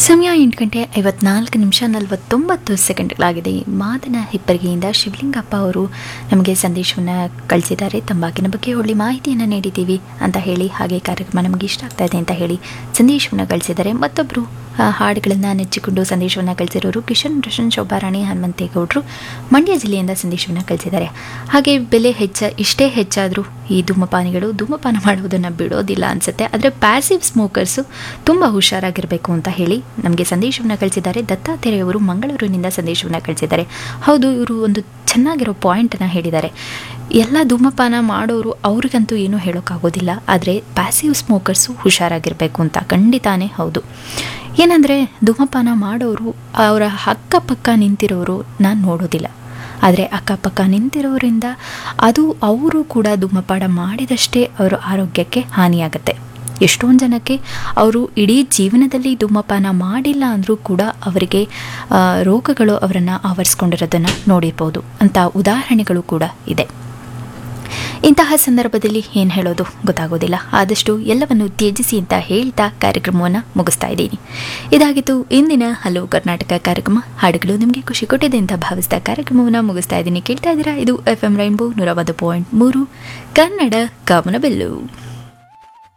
ಸಮಯ 8:54:49 ಮಾದನ ಹಿಪ್ಪರಿಗೆಯಿಂದ ಶಿವಲಿಂಗಪ್ಪ ಅವರು ನಮಗೆ ಸಂದೇಶವನ್ನು ಕಳಿಸಿದ್ದಾರೆ. ತಂಬಾಕಿನ ಬಗ್ಗೆ ಒಳ್ಳೆ ಮಾಹಿತಿಯನ್ನು ನೀಡಿದ್ದೀವಿ ಅಂತ ಹೇಳಿ, ಹಾಗೆ ಕಾರ್ಯಕ್ರಮ ನಮಗೆ ಇಷ್ಟ ಆಗ್ತಾ ಇದೆ ಅಂತ ಹೇಳಿ ಸಂದೇಶವನ್ನು ಕಳಿಸಿದ್ದಾರೆ. ಮತ್ತೊಬ್ಬರು ಹಾಡುಗಳನ್ನು ನೆಚ್ಚಿಕೊಂಡು ಸಂದೇಶವನ್ನು ಕಳಿಸಿರೋರು ಕಿಶನ್ ರೋಷನ್ ಶೋಭಾರಾಣಿ ಹನುಮಂತೇಗೌಡರು ಮಂಡ್ಯ ಜಿಲ್ಲೆಯಿಂದ ಸಂದೇಶವನ್ನು ಕಳಿಸಿದ್ದಾರೆ. ಹಾಗೆ ಬೆಲೆ ಇಷ್ಟೇ ಹೆಚ್ಚಾದರೂ ಈ ಧೂಮಪಾನಿಗಳು ಧೂಮಪಾನ ಮಾಡುವುದನ್ನು ಬಿಡೋದಿಲ್ಲ ಅನಿಸುತ್ತೆ. ಆದರೆ ಪ್ಯಾಸಿವ್ ಸ್ಮೋಕರ್ಸು ತುಂಬ ಹುಷಾರಾಗಿರಬೇಕು ಅಂತ ಹೇಳಿ ನಮಗೆ ಸಂದೇಶವನ್ನು ಕಳಿಸಿದ್ದಾರೆ. ದತ್ತಾತ್ರೇಯವರು ಮಂಗಳೂರಿನಿಂದ ಸಂದೇಶವನ್ನು ಕಳಿಸಿದ್ದಾರೆ. ಹೌದು, ಇವರು ಒಂದು ಚೆನ್ನಾಗಿರೋ ಪಾಯಿಂಟನ್ನು ಹೇಳಿದ್ದಾರೆ. ಎಲ್ಲ ಧೂಮಪಾನ ಮಾಡೋರು ಅವ್ರಿಗಂತೂ ಏನೂ ಹೇಳೋಕ್ಕಾಗೋದಿಲ್ಲ, ಆದರೆ ಪ್ಯಾಸಿವ್ ಸ್ಮೋಕರ್ಸು ಹುಷಾರಾಗಿರಬೇಕು ಅಂತ. ಖಂಡಿತಾನೇ ಹೌದು. ಏನಂದರೆ ಧೂಮಪಾನ ಮಾಡೋರು ಅವರ ಅಕ್ಕಪಕ್ಕ ನಿಂತಿರೋರು ನಾನು ನೋಡೋದಿಲ್ಲ, ಆದರೆ ಅಕ್ಕಪಕ್ಕ ನಿಂತಿರೋರಿಂದ ಅದು ಅವರು ಕೂಡ ಧೂಮಪಾನ ಮಾಡಿದಷ್ಟೇ ಅವರ ಆರೋಗ್ಯಕ್ಕೆ ಹಾನಿಯಾಗತ್ತೆ. ಎಷ್ಟೊಂದು ಜನಕ್ಕೆ ಅವರು ಇಡೀ ಜೀವನದಲ್ಲಿ ಧೂಮಪಾನ ಮಾಡಿಲ್ಲ ಅಂದರೂ ಕೂಡ ಅವರಿಗೆ ರೋಗಗಳು ಅವರನ್ನು ಆವರಿಸ್ಕೊಂಡಿರೋದನ್ನು ನೋಡಿರ್ಬೋದು ಅಂತ ಉದಾಹರಣೆಗಳು ಕೂಡ ಇದೆ. ಇಂತಹ ಸಂದರ್ಭದಲ್ಲಿ ಏನು ಹೇಳೋದು ಗೊತ್ತಾಗೋದಿಲ್ಲ. ಆದಷ್ಟು ಎಲ್ಲವನ್ನು ತ್ಯಜಿಸಿ ಅಂತ ಹೇಳ್ತಾ ಕಾರ್ಯಕ್ರಮವನ್ನು ಮುಗಿಸ್ತಾ ಇದ್ದೀನಿ. ಇದಾಗಿತ್ತು ಇಂದಿನ ಹಲೋ ಕರ್ನಾಟಕ ಕಾರ್ಯಕ್ರಮ. ಹಾಡುಗಳು ನಿಮಗೆ ಖುಷಿ ಕೊಟ್ಟಿದೆ ಅಂತ ಭಾವಿಸಿದ ಕಾರ್ಯಕ್ರಮವನ್ನು ಮುಗಿಸ್ತಾ ಇದ್ದೀನಿ. ಕೇಳ್ತಾ ಇದ್ದೀರಾ, ಇದು FM ರೈನ್ಬೋ 101.3 ಕನ್ನಡ ಕಾಮನಬಿಲ್ಲು.